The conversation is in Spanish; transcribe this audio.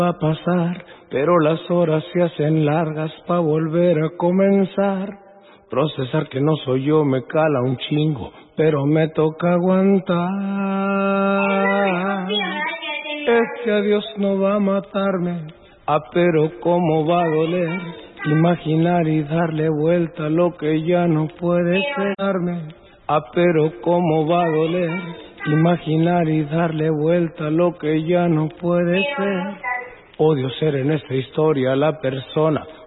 Va a pasar, pero las horas se hacen largas pa' volver a comenzar. Procesar que no soy yo me cala un chingo, pero me toca aguantar. Este adiós no va a matarme, pero cómo va a doler. Imaginar y darle vuelta a lo que ya no puede ser. Pero cómo va a doler. Imaginar y darle vuelta a lo que ya no puede ser. Odio ser en esta historia la persona